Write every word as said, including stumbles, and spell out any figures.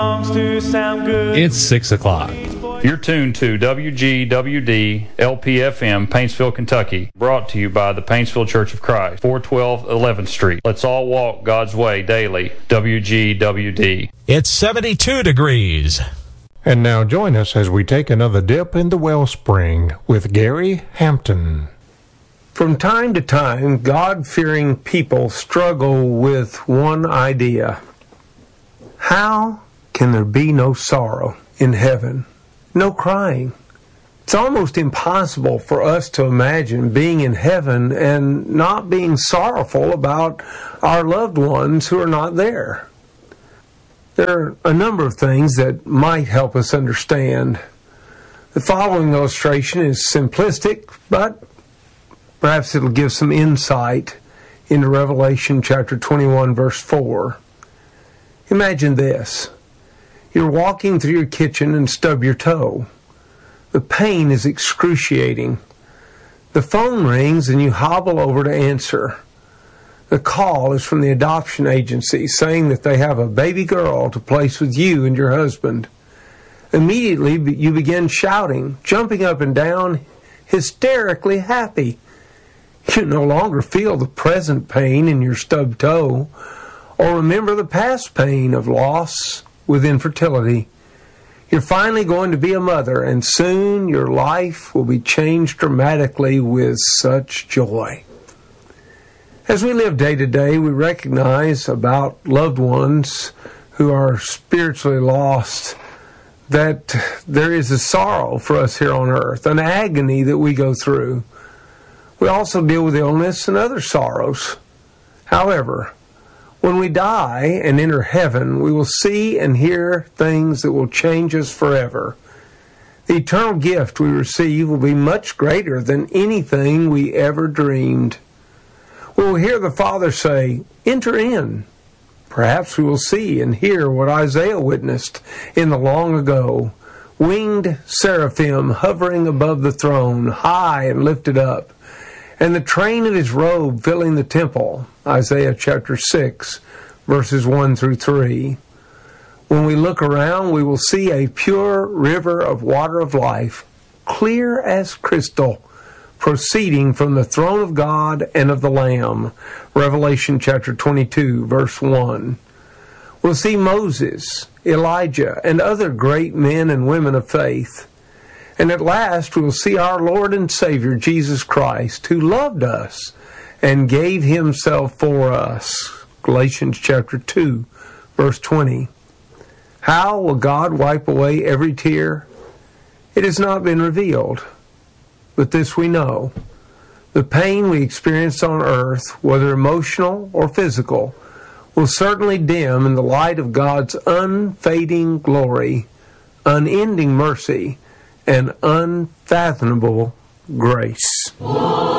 It's six o'clock. You're tuned to W G W D L P F M, Paintsville, Kentucky. Brought to you by the Paintsville Church of Christ, four twelve eleventh Street. Let's all walk God's way daily. W G W D. It's seventy-two degrees. And now join us as we take another dip in the wellspring with Gary Hampton. From time to time, God-fearing people struggle with one idea. How can there be no sorrow in heaven? No crying. It's almost impossible for us to imagine being in heaven and not being sorrowful about our loved ones who are not there. There are a number of things that might help us understand. The following illustration is simplistic, but perhaps it'll give some insight into Revelation chapter twenty-one, verse four. Imagine this. You're walking through your kitchen and stub your toe. The pain is excruciating. The phone rings and you hobble over to answer. The call is from the adoption agency saying that they have a baby girl to place with you and your husband. Immediately you begin shouting, jumping up and down, hysterically happy. You no longer feel the present pain in your stubbed toe or remember the past pain of loss with infertility. You're finally going to be a mother, and soon your life will be changed dramatically with such joy. As we live day to day, we recognize about loved ones who are spiritually lost that there is a sorrow for us here on earth, an agony that we go through. We also deal with illness and other sorrows. However, when we die and enter heaven, we will see and hear things that will change us forever. The eternal gift we receive will be much greater than anything we ever dreamed. We will hear the Father say, "Enter in." Perhaps we will see and hear what Isaiah witnessed in the long ago. Winged seraphim hovering above the throne, high and lifted up, and the train of his robe filling the temple. Isaiah chapter six, verses one through three. When we look around, we will see a pure river of water of life, clear as crystal, proceeding from the throne of God and of the Lamb. Revelation chapter twenty-two, verse one. We'll see Moses, Elijah, and other great men and women of faith. And at last we'll see our Lord and Savior, Jesus Christ, who loved us and gave himself for us. Galatians chapter two, verse twenty. How will God wipe away every tear? It has not been revealed. But this we know. The pain we experience on earth, whether emotional or physical, will certainly dim in the light of God's unfading glory, unending mercy, and unfathomable grace.